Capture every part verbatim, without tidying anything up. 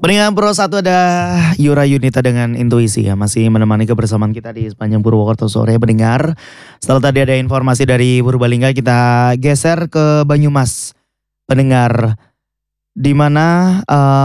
Pendengar Pro satu ada Yura Yunita dengan Intuisi ya, masih menemani kebersamaan kita di sepanjang Purwokerto sore pendengar. Setelah tadi ada informasi dari Purbalingga, kita geser ke Banyumas pendengar, di mana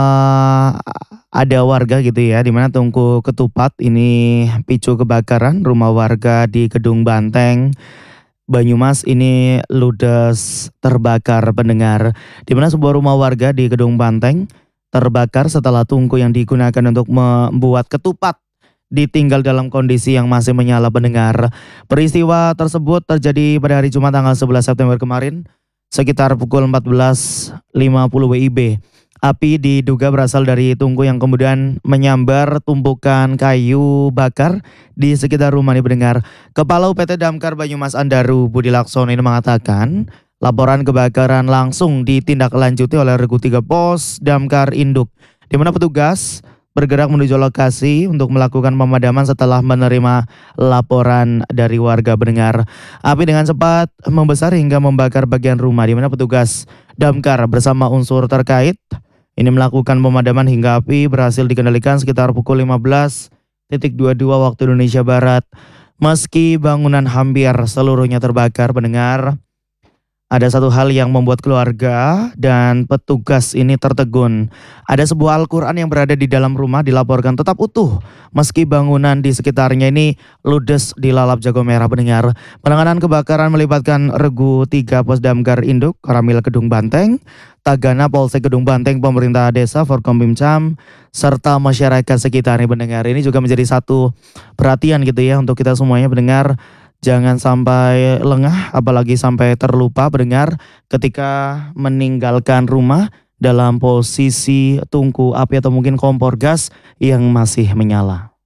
uh, ada warga gitu ya, di mana tungku ketupat ini picu kebakaran rumah warga di Kedung Banteng Banyumas ini ludes terbakar pendengar, di mana sebuah rumah warga di Kedung Banteng terbakar setelah tungku yang digunakan untuk membuat ketupat ditinggal dalam kondisi yang masih menyala pendengar. Peristiwa tersebut terjadi pada hari Jumat tanggal sebelas September kemarin sekitar pukul empat belas lima puluh W I B. Api diduga berasal dari tungku yang kemudian menyambar tumpukan kayu bakar di sekitar rumah ini pendengar. Kepala U P T Damkar Banyumas Andaru Budi Laksono ini mengatakan, laporan kebakaran langsung ditindaklanjuti oleh Regu tiga Pos Damkar Induk, di mana petugas bergerak menuju lokasi untuk melakukan pemadaman setelah menerima laporan dari warga pendengar. Api dengan cepat membesar hingga membakar bagian rumah, di mana petugas damkar bersama unsur terkait ini melakukan pemadaman hingga api berhasil dikendalikan sekitar pukul lima belas dua puluh dua waktu Indonesia Barat. Meski bangunan hampir seluruhnya terbakar pendengar, ada satu hal yang membuat keluarga dan petugas ini tertegun. Ada sebuah Al-Quran yang berada di dalam rumah dilaporkan tetap utuh meski bangunan di sekitarnya ini ludes dilalap jago merah pendengar. Penanganan kebakaran melibatkan Regu tiga Pos Damkar Induk, Koramil Kedung Banteng, Tagana Polsek Kedung Banteng, pemerintah desa, Forkompimcam, serta masyarakat sekitar ini pendengar. Ini juga menjadi satu perhatian gitu ya untuk kita semuanya pendengar. Jangan sampai lengah, apalagi sampai terlupa pendengar ketika meninggalkan rumah dalam posisi tungku api atau mungkin kompor gas yang masih menyala.